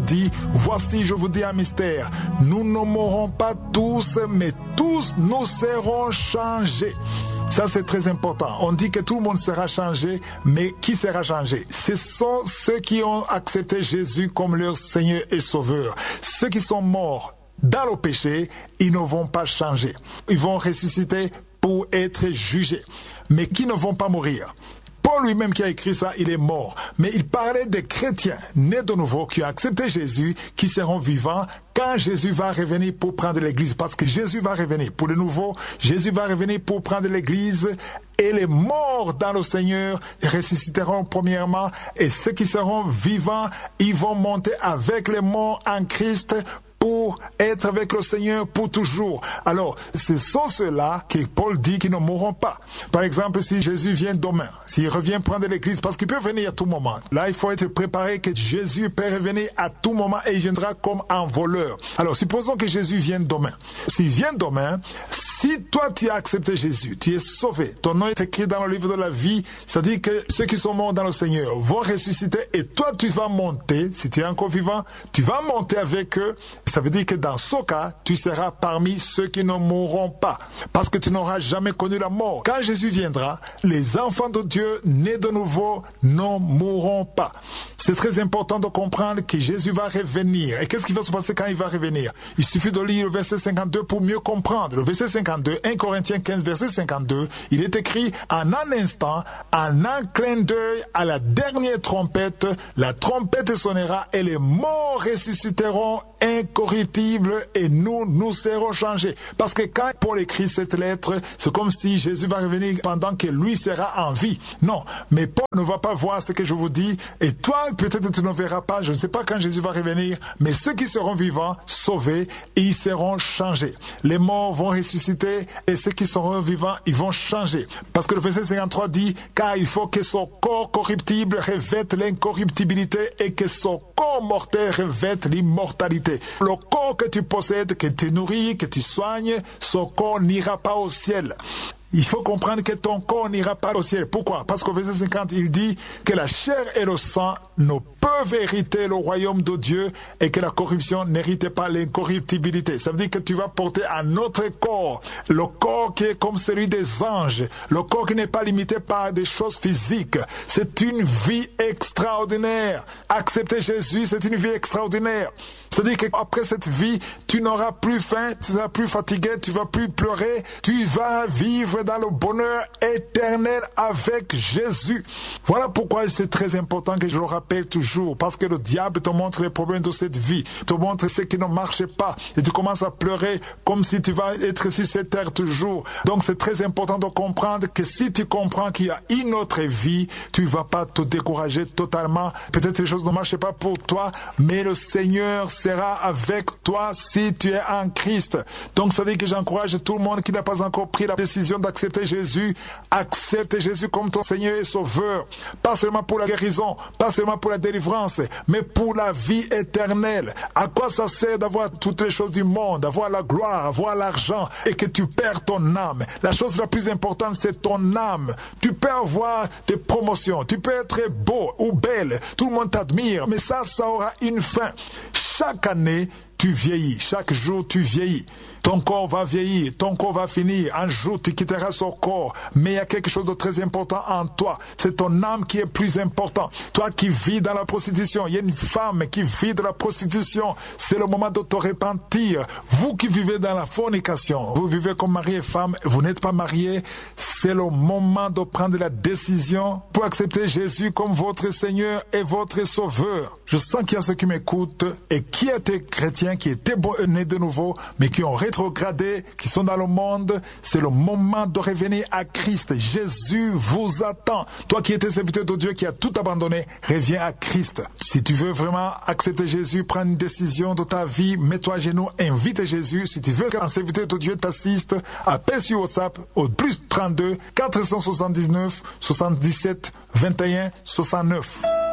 dit, voici je vous dis un mystère, nous ne mourrons pas tous, mais tous nous serons changés. Ça, c'est très important. On dit que tout le monde sera changé, mais qui sera changé? Ce sont ceux qui ont accepté Jésus comme leur Seigneur et Sauveur. Ceux qui sont morts dans le péché, ils ne vont pas changer. Ils vont ressusciter pour être jugés. Mais qui ne vont pas mourir? Paul lui-même qui a écrit ça, il est mort. Mais il parlait des chrétiens nés de nouveau qui ont accepté Jésus, qui seront vivants quand Jésus va revenir pour prendre l'église. Parce que Jésus va revenir pour de nouveau. Jésus va revenir pour prendre l'église. Et les morts dans le Seigneur ressusciteront premièrement. Et ceux qui seront vivants, ils vont monter avec les morts en Christ pour être avec le Seigneur pour toujours. Alors, ce sont ceux-là que Paul dit qu'ils ne mourront pas. Par exemple, si Jésus vient demain, s'il revient prendre l'église, parce qu'il peut venir à tout moment. Là, il faut être préparé que Jésus peut revenir à tout moment et il viendra comme un voleur. Alors, supposons que Jésus vienne demain. S'il vient demain, si toi tu as accepté Jésus, tu es sauvé, ton nom est écrit dans le livre de la vie, c'est-à-dire que ceux qui sont morts dans le Seigneur vont ressusciter et toi tu vas monter, si tu es encore vivant, tu vas monter avec eux. Ça veut dire que dans ce cas, tu seras parmi ceux qui ne mourront pas, parce que tu n'auras jamais connu la mort. Quand Jésus viendra, les enfants de Dieu nés de nouveau ne mourront pas. C'est très important de comprendre que Jésus va revenir. Et qu'est-ce qui va se passer quand il va revenir? Il suffit de lire le verset 52 pour mieux comprendre. Le verset 52, 1 Corinthiens 15, verset 52, il est écrit « En un instant, en un clin d'œil, à la dernière trompette, la trompette sonnera et les morts ressusciteront incorruptibles et nous serons changés. » Parce que quand Paul écrit cette lettre, c'est comme si Jésus va revenir pendant que lui sera en vie. Non, mais Paul ne va pas voir ce que je vous dis. Et toi, peut-être tu ne verras pas, je ne sais pas quand Jésus va revenir, mais ceux qui seront vivants, sauvés, ils seront changés. Les morts vont ressusciter et ceux qui seront vivants, ils vont changer. Parce que le verset 53 dit, car il faut que son corps corruptible revête l'incorruptibilité et que son corps mortel revête l'immortalité. Le corps que tu possèdes, que tu nourris, que tu soignes, ce corps n'ira pas au ciel. Il faut comprendre que ton corps n'ira pas au ciel. Pourquoi? Parce qu'au verset 50, il dit que la chair et le sang ne peuvent hériter le royaume de Dieu et que la corruption n'hérite pas l'incorruptibilité. Ça veut dire que tu vas porter un autre corps, le corps qui est comme celui des anges, le corps qui n'est pas limité par des choses physiques. C'est une vie extraordinaire. Accepter Jésus, c'est une vie extraordinaire. C'est-à-dire qu'après cette vie, tu n'auras plus faim, tu ne seras plus fatigué, tu ne vas plus pleurer, tu vas vivre dans le bonheur éternel avec Jésus. Voilà pourquoi c'est très important que je le rappelle toujours, parce que le diable te montre les problèmes de cette vie, te montre ce qui ne marche pas, et tu commences à pleurer comme si tu vas être sur cette terre toujours. Donc c'est très important de comprendre que si tu comprends qu'il y a une autre vie, tu ne vas pas te décourager totalement. Peut-être les choses ne marchent pas pour toi, mais le Seigneur sera avec toi si tu es en Christ. Donc ça veut dire que j'encourage tout le monde qui n'a pas encore pris la décision d'accepter Jésus. Accepte Jésus comme ton Seigneur et Sauveur. Pas seulement pour la guérison, pas seulement pour la délivrance, mais pour la vie éternelle. À quoi ça sert d'avoir toutes les choses du monde, avoir la gloire, avoir l'argent et que tu perds ton âme? La chose la plus importante, c'est ton âme. Tu peux avoir des promotions, tu peux être beau ou belle, tout le monde t'admire, mais ça aura une fin. Chaque année, tu vieillis. Chaque jour, tu vieillis. Ton corps va vieillir. Ton corps va finir. Un jour, tu quitteras son corps. Mais il y a quelque chose de très important en toi. C'est ton âme qui est plus important. Toi qui vis dans la prostitution. Il y a une femme qui vit de la prostitution. C'est le moment de te repentir. Vous qui vivez dans la fornication, vous vivez comme mari et femme, vous n'êtes pas mariés. C'est le moment de prendre la décision pour accepter Jésus comme votre Seigneur et votre Sauveur. Je sens qu'il y a ceux qui m'écoutent et qui étaient chrétiens, qui étaient nés de nouveau, mais qui ont rétrogradé, qui sont dans le monde. C'est le moment de revenir à Christ. Jésus vous attend. Toi qui étais serviteur de Dieu, qui a tout abandonné, reviens à Christ. Si tu veux vraiment accepter Jésus, prendre une décision de ta vie, mets-toi à genoux, invite Jésus. Si tu veux qu'un serviteur de Dieu t'assiste, appelle sur WhatsApp au +32 479 77 21 69.